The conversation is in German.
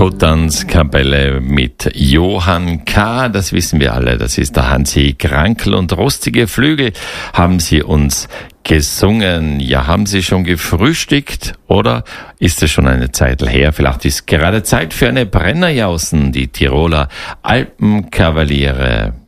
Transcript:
Kotanzkapelle mit Johann K., das wissen wir alle, das ist der Hansi Krankel, und Rostige Flügel haben sie uns gesungen. Ja, haben Sie schon gefrühstückt oder ist es schon eine Zeit her? Vielleicht ist gerade Zeit für eine Brennerjausen, die Tiroler Alpenkavaliere.